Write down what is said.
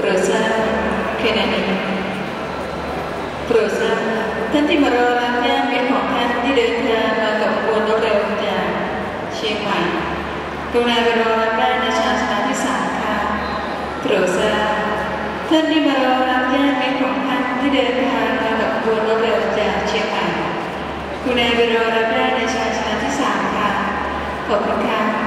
รดทราบแค่นั้นเองโปรดทราบท่านที่มารอรับญาติมิตรของท่านที่เดินทางมากับขบวนรถเร็วจากเชียงใหม่กรุณาไปรอรับได้ในชานชาลาที่3ค่ะโปรดทราบท่านที่มารอรับญาติมิตรของท่านที่เดินทางมากับขบวนรถเร็วจากเชียงใหม่กรุณาไปรอรับได้ในชานชาลาที่3ค่ะขอบคุณค่ะ